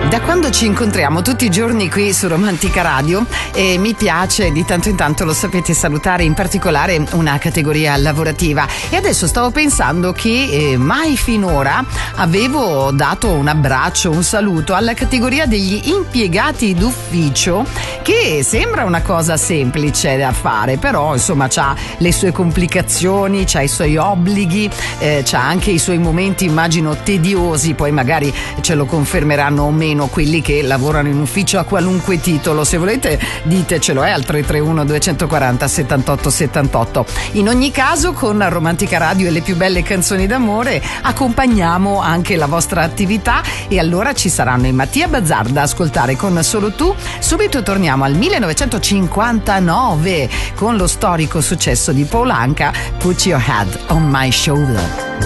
Da quando ci incontriamo tutti i giorni qui su Romantica Radio mi piace di tanto in tanto, lo sapete, salutare in particolare una categoria lavorativa, e adesso stavo pensando che mai finora avevo dato un abbraccio, un saluto alla categoria degli impiegati d'ufficio, che sembra una cosa semplice da fare, però insomma c'ha le sue complicazioni, c'ha i suoi obblighi, c'ha anche i suoi momenti immagino tediosi, poi magari ce lo confermeranno o meno quelli che lavorano in ufficio a qualunque titolo. Se volete ditecelo al 331 240 78 78. In ogni caso, con Romantica Radio e le più belle canzoni d'amore accompagniamo anche la vostra attività, e allora ci saranno i Mattia Bazar da ascoltare con Solo tu. Subito torniamo al 1959 con lo storico successo di Paul Anka, Put Your Head on My Shoulder.